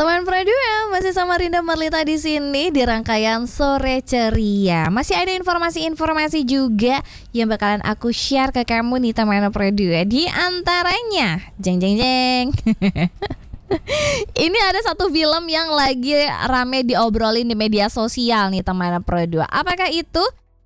Teman Pradua masih sama Rinda Marlita di sini di rangkaian Sore Ceria. Masih ada informasi-informasi juga yang bakalan aku share ke kamu nih teman Pradua. Di antaranya, jeng jeng jeng. Ini ada satu film yang lagi rame diobrolin di media sosial nih teman Pradua. Apakah itu?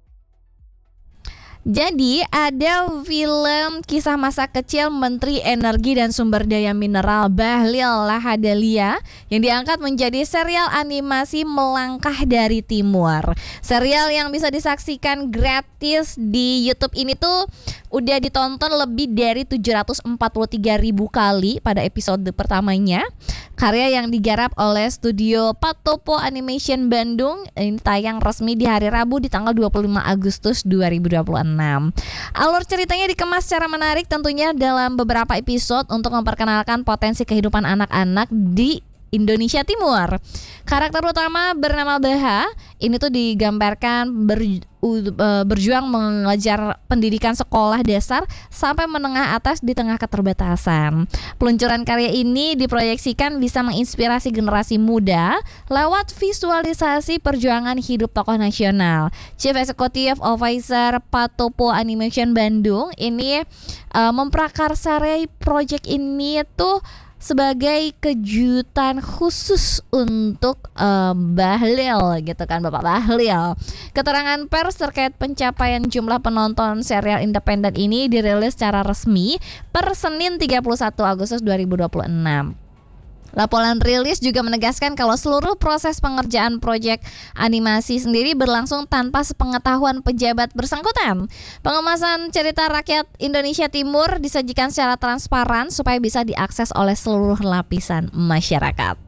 Jadi ada film kisah masa kecil Menteri Energi dan Sumber Daya Mineral Bahlil Lahadalia yang diangkat menjadi serial animasi Melangkah dari Timur. Serial yang bisa disaksikan gratis di YouTube ini tuh udah ditonton lebih dari 743.000 kali pada episode pertamanya. Karya yang digarap oleh studio Patopo Animation Bandung. Ini tayang resmi di hari Rabu di tanggal 25 Agustus 2026. Alur ceritanya dikemas secara menarik tentunya dalam beberapa episode untuk memperkenalkan potensi kehidupan anak-anak di Indonesia Timur. Karakter utama bernama Baha ini tuh digambarkan berjuang mengejar pendidikan sekolah dasar sampai menengah atas di tengah keterbatasan. Peluncuran karya ini diproyeksikan bisa menginspirasi generasi muda lewat visualisasi perjuangan hidup tokoh nasional. Chief Executive Officer Patopo Animation Bandung ini memprakarsarai proyek ini tuh sebagai kejutan khusus untuk Bahlil gitu kan, Bapak Bahlil. Keterangan pers terkait pencapaian jumlah penonton serial independen ini dirilis secara resmi per Senin 31 Agustus 2026. Laporan rilis juga menegaskan kalau seluruh proses pengerjaan proyek animasi sendiri berlangsung tanpa sepengetahuan pejabat bersangkutan. Pengemasan cerita rakyat Indonesia Timur disajikan secara transparan supaya bisa diakses oleh seluruh lapisan masyarakat.